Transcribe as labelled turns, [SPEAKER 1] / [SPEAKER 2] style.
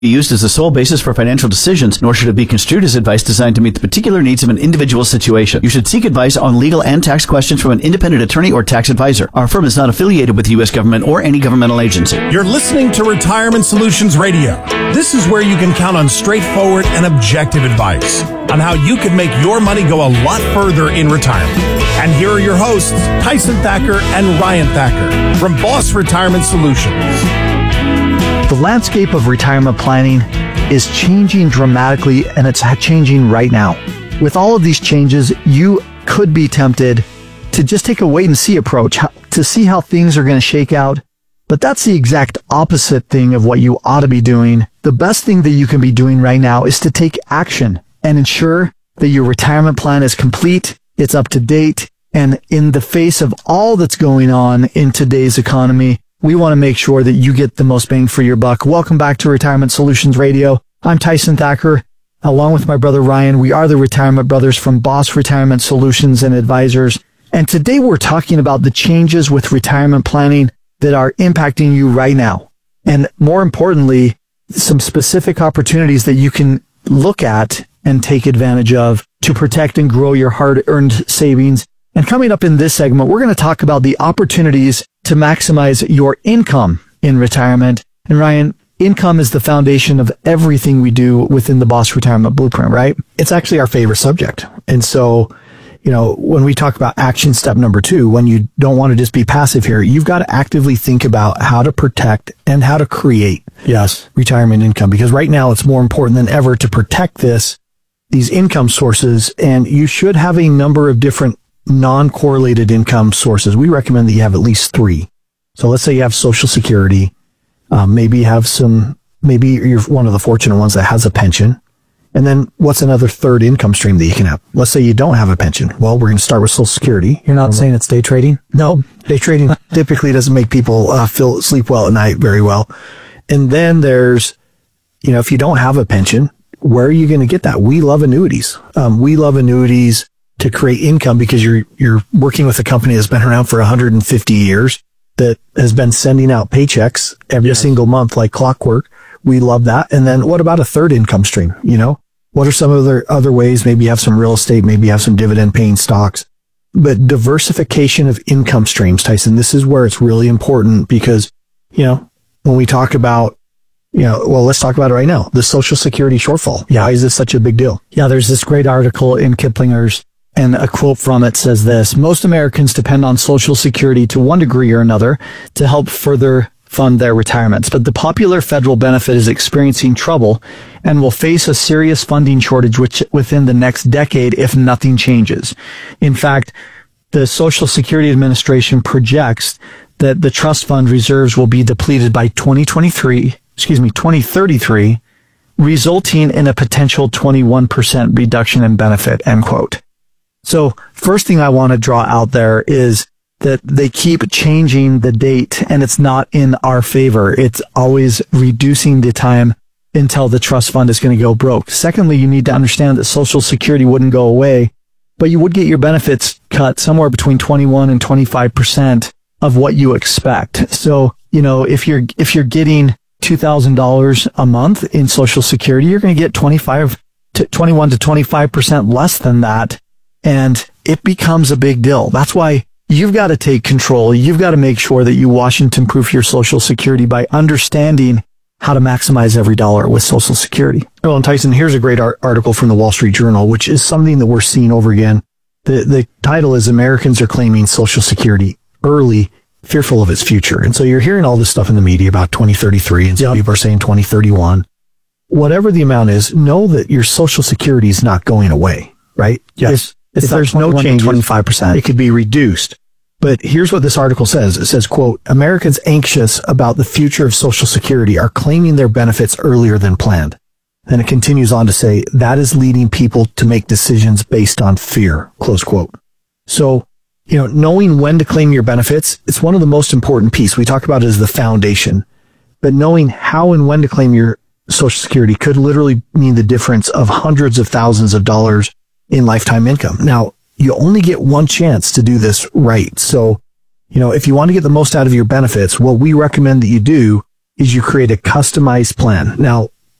[SPEAKER 1] be used as the sole basis for financial decisions, nor should it be construed as advice designed to meet the particular needs of an individual situation. You should seek advice on legal and tax questions from an independent attorney or tax advisor. Our firm is not affiliated with the U.S. government or any governmental agency.
[SPEAKER 2] You're listening to Retirement Solutions Radio. This is where you can count on straightforward and objective advice on how you can make your money go a lot further in retirement. And here are your hosts, Tyson Thacker and Ryan Thacker from Boss Retirement Solutions.
[SPEAKER 3] The landscape of retirement planning is changing dramatically, and it's changing right now. With all of these changes, you could be tempted to just take a wait-and-see approach to see how things are going to shake out. But that's the exact opposite thing of what you ought to be doing. The best thing that you can be doing right now is to take action and ensure that your retirement plan is complete, it's up to date, and in the face of all that's going on in today's economy, we want to make sure that you get the most bang for your buck. Welcome back to Retirement Solutions Radio. I'm Tyson Thacker. Along with my brother Ryan, we are the Retirement Brothers from Boss Retirement Solutions and Advisors. And today we're talking about the changes with retirement planning that are impacting you right now. And more importantly, some specific opportunities that you can look at and take advantage of to protect and grow your hard-earned savings. And coming up in this segment, we're going to talk about the opportunities to maximize your income in retirement. And Ryan, income is the foundation of everything we do within the Boss Retirement Blueprint, right?
[SPEAKER 4] It's actually our favorite subject. And so, when we talk about action step number 2, when you don't want to just be passive here, you've got to actively think about how to protect and how to create retirement income. Because right now it's more important than ever to protect these income sources. And you should have a number of different non-correlated income sources. We recommend that you have at least 3. So let's say you have Social Security. Maybe you're one of the fortunate ones that has a pension. And then what's another third income stream that you can have? Let's say you don't have a pension. Well, we're going to start with Social Security.
[SPEAKER 3] You're not saying it's day trading?
[SPEAKER 4] No, day trading typically doesn't make people sleep well at night very well. And then there's, if you don't have a pension, where are you going to get that? We love annuities. We love annuities to create income because you're working with a company that's been around for 150 years that has been sending out paychecks every single month like clockwork. We love that. And then what about a third income stream? What are some other ways? Maybe you have some real estate, maybe you have some dividend paying stocks, but diversification of income streams, Tyson, this is where it's really important because, when we talk about, let's talk about it right now. The Social Security shortfall. Yeah. Why is this such a big deal?
[SPEAKER 3] Yeah. There's this great article in Kiplinger's, and a quote from it says this: most Americans depend on Social Security to one degree or another to help further fund their retirements. But the popular federal benefit is experiencing trouble and will face a serious funding shortage within the next decade if nothing changes. In fact, the Social Security Administration projects that the trust fund reserves will be depleted by 2033, resulting in a potential 21% reduction in benefit, end quote. So first thing I want to draw out there is that they keep changing the date and it's not in our favor. It's always reducing the time until the trust fund is going to go broke. Secondly, you need to understand that Social Security wouldn't go away, but you would get your benefits cut somewhere between 21 and 25% of what you expect. So, if you're getting $2,000 a month in Social Security, you're going to get 21 to 25% less than that. And it becomes a big deal. That's why you've got to take control. You've got to make sure that you Washington-proof your Social Security by understanding how to maximize every dollar with Social Security.
[SPEAKER 4] Well, and Tyson, here's a great article from the Wall Street Journal, which is something that we're seeing over again. The title is Americans Are Claiming Social Security Early, Fearful of Its Future. And so you're hearing all this stuff in the media about 2033, and some people are saying 2031. Whatever the amount is, know that your Social Security is not going away, right?
[SPEAKER 3] Yes.
[SPEAKER 4] If there's no change, 25%, it could be reduced. But here's what this article says. It says, quote, Americans anxious about the future of Social Security are claiming their benefits earlier than planned. Then it continues on to say that is leading people to make decisions based on fear, close quote. So, knowing when to claim your benefits, it's one of the most important pieces. We talk about it as the foundation, but knowing how and when to claim your Social Security could literally mean the difference of hundreds of thousands of dollars in lifetime income. Now, you only get one chance to do this right. So, if you want to get the most out of your benefits, what we recommend that you do is you create a customized plan. Now,